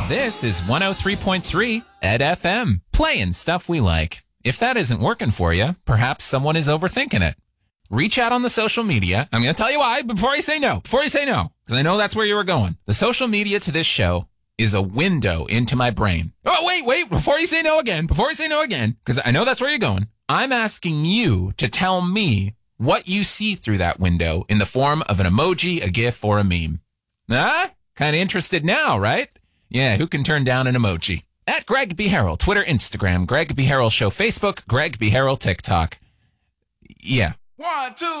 This is 103.3 Ed FM, playing stuff we like. If that isn't working for you, perhaps someone is overthinking it. Reach out on the social media. I'm going to tell you why before you say no, because I know that's where you were going. The social media to this show is a window into my brain. Oh, wait, before you say no again, because I know that's where you're going. I'm asking you to tell me what you see through that window in the form of an emoji, a GIF, or a meme. Kind of interested now, right? Yeah, who can turn down an emoji? At Greg B. Harrell, Twitter, Instagram, Greg B. Harrell Show, Facebook, Greg B. Harrell, TikTok. Yeah. 1, 2.